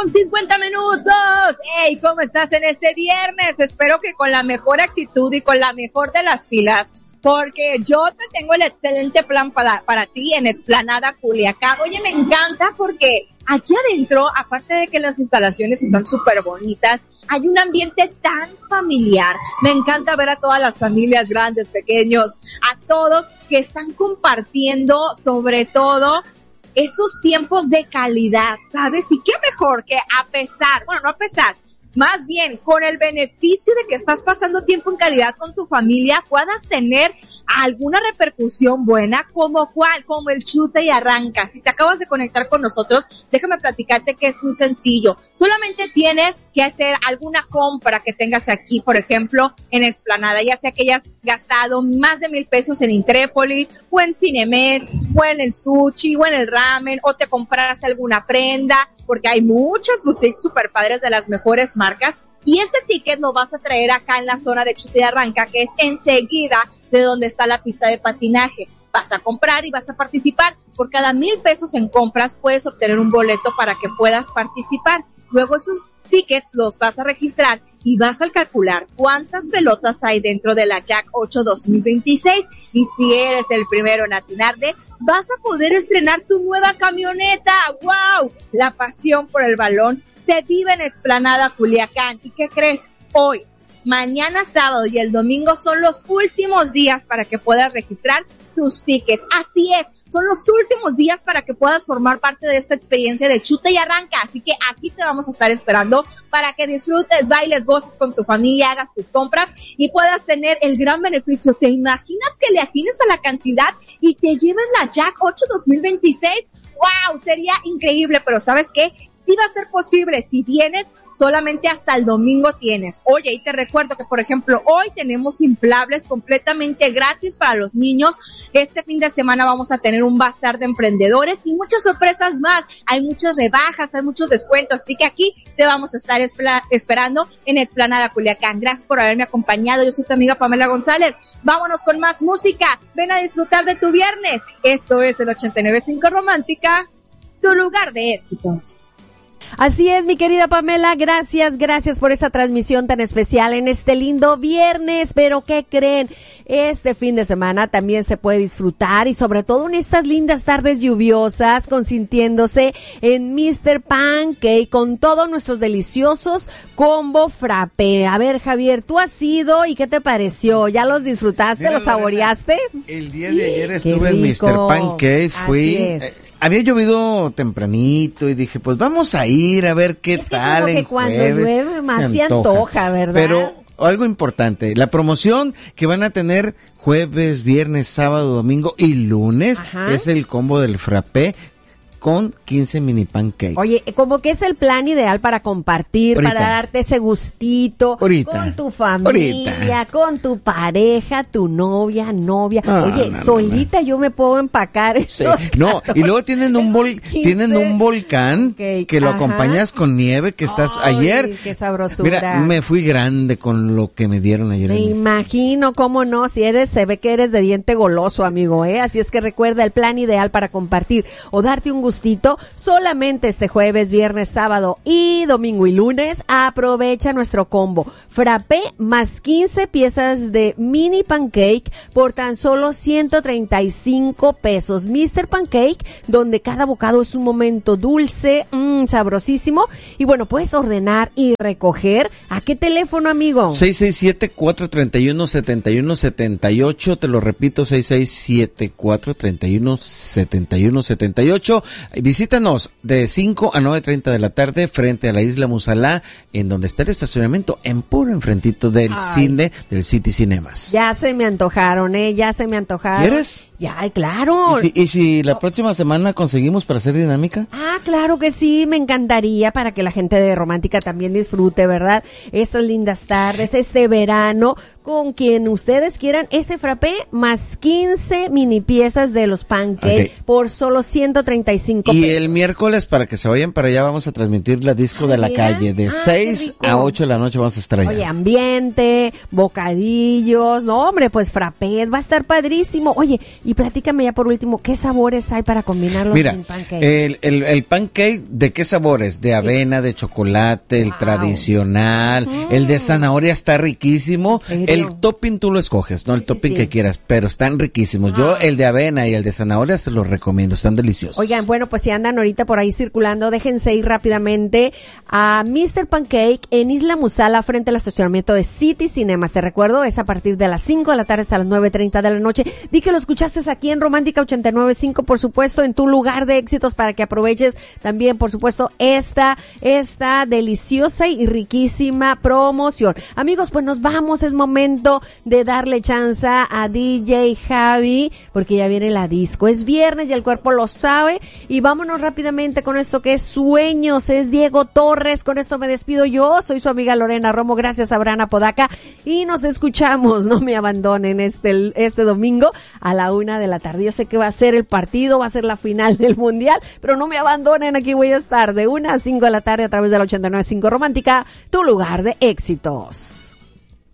8:50. Hey, ¿cómo estás en este viernes? Espero que con la mejor actitud y con la mejor de las pilas, porque yo te tengo el excelente plan para ti en Explanada Culiacán. Oye, me encanta porque aquí adentro, aparte de que las instalaciones están súper bonitas, hay un ambiente tan familiar. Me encanta ver a todas las familias, grandes, pequeños, a todos que están compartiendo, sobre todo, esos tiempos de calidad, ¿sabes? Y qué mejor que más bien con el beneficio de que estás pasando tiempo en calidad con tu familia, puedas tener alguna repercusión buena, como el chute y arranca. Si te acabas de conectar con nosotros, déjame platicarte que es muy sencillo. Solamente tienes que hacer alguna compra que tengas aquí, por ejemplo, en Explanada, ya sea que hayas gastado más de 1,000 pesos en Intrépolis, o en Cinemex, o en el sushi, o en el ramen, o te compraras alguna prenda, porque hay muchas boutiques super padres de las mejores marcas. Y ese ticket lo vas a traer acá en la zona de chute y arranca, que es enseguida de donde está la pista de patinaje. Vas a comprar y vas a participar. Por cada 1,000 pesos en compras puedes obtener un boleto para que puedas participar. Luego esos tickets los vas a registrar y vas a calcular cuántas pelotas hay dentro de la Jack 8 2026. Y si eres el primero en atinarle, vas a poder estrenar tu nueva camioneta. ¡Wow! La pasión por el balón se vive en Explanada Culiacán. ¿Y qué crees? Hoy, mañana sábado y el domingo son los últimos días para que puedas registrar tus tickets. Así es, son los últimos días para que puedas formar parte de esta experiencia de chute y arranca. Así que aquí te vamos a estar esperando para que disfrutes, bailes, goces con tu familia, hagas tus compras y puedas tener el gran beneficio. ¿Te imaginas que le atines a la cantidad y te lleves la Jack 8 2026? ¡Wow! Sería increíble, pero ¿sabes qué? Sí va a ser posible, si vienes, solamente hasta el domingo tienes. Oye, y te recuerdo que, por ejemplo, hoy tenemos inflables completamente gratis para los niños. Este fin de semana vamos a tener un bazar de emprendedores y muchas sorpresas más. Hay muchas rebajas, hay muchos descuentos, así que aquí te vamos a estar esperando en Explanada Culiacán. Gracias por haberme acompañado. Yo soy tu amiga Pamela González. Vámonos con más música. Ven a disfrutar de tu viernes. Esto es el 89.5 Romántica, tu lugar de éxitos. Así es, mi querida Pamela, gracias por esa transmisión tan especial en este lindo viernes. Pero ¿qué creen? Este fin de semana también se puede disfrutar y sobre todo en estas lindas tardes lluviosas, consintiéndose en Mr. Pancake con todos nuestros deliciosos combo frappé. A ver, Javier, tú has ido y ¿qué te pareció? ¿Ya los disfrutaste? Mira, ¿los saboreaste? El día de ayer estuve en Mr. Pancake, fui... Había llovido tempranito y dije, pues vamos a ir a ver qué tal. Como que cuando llueve más se antoja, ¿verdad? Pero algo importante, la promoción que van a tener jueves, viernes, sábado, domingo y lunes, es el combo del frappé con 15 mini pancakes. Oye, como que es el plan ideal para compartir, para darte ese gustito con tu familia, con tu pareja, tu novia. Oye, solita yo me puedo empacar esos y luego tienen un volcán que lo acompañas con nieve que estás ayer. Qué sabrosura. Mira, me fui grande con lo que me dieron ayer. Me imagino, cómo no, se ve que eres de diente goloso, amigo, Así es que recuerda el plan ideal para compartir o darte un gustito solamente este jueves, viernes, sábado y domingo y lunes. Aprovecha nuestro combo frappé más 15 piezas de mini pancake por tan solo 135 pesos. Mr. Pancake, donde cada bocado es un momento dulce, sabrosísimo. Y bueno, puedes ordenar y recoger. ¿A qué teléfono, amigo? 667-431-7178. Te lo repito, 667-431-7178. Visítanos de 5 a 9:30 de la tarde frente a la Isla Musalá, en donde está el estacionamiento, en puro enfrentito del cine, del City Cinemas. Ya se me antojaron, ya se me antojaron. ¿Quieres? Ya, claro. ¿Y si la próxima semana conseguimos para hacer dinámica? Claro que sí, me encantaría para que la gente de Romántica también disfrute, ¿verdad? Estas lindas tardes, este verano, con quien ustedes quieran, ese frappé más 15 mini piezas de los pancakes por solo 135 pesos. Y el miércoles, para que se vayan para allá, vamos a transmitir la disco de la calle. De 6 a 8 de la noche vamos a estar allá. Oye, ambiente, bocadillos, no hombre, pues frappés, va a estar padrísimo. Oye, Y platícame ya por último, ¿qué sabores hay para combinarlos Mira, en pancake? el pancake, ¿de qué sabores? De avena, de chocolate, el tradicional, el de zanahoria está riquísimo. El topping tú lo escoges, ¿no? El topping que quieras, pero están riquísimos. Yo el de avena y el de zanahoria se los recomiendo, están deliciosos. Oigan, bueno, pues si andan ahorita por ahí circulando, déjense ir rápidamente a Mr. Pancake en Isla Musala, frente al estacionamiento de City Cinemas. Te recuerdo, es a partir de las 5 de la tarde hasta las 9:30 de la noche. Di que lo escuchaste aquí en Romántica 89.5, por supuesto, en tu lugar de éxitos, para que aproveches también, por supuesto, esta deliciosa y riquísima promoción. Amigos, pues nos vamos, es momento de darle chance a DJ Javi, porque ya viene la disco. Es viernes y el cuerpo lo sabe, y vámonos rápidamente con esto que es Sueños. Es Diego Torres, con esto me despido yo, soy su amiga Lorena Romo, gracias a Abraham Apodaca, y nos escuchamos, no me abandonen este domingo a la 1 de la tarde. Yo sé que va a ser el partido, va a ser la final del Mundial, pero no me abandonen, aquí voy a estar de 1 a 5 de la tarde a través de la 89.5 Romántica, tu lugar de éxitos.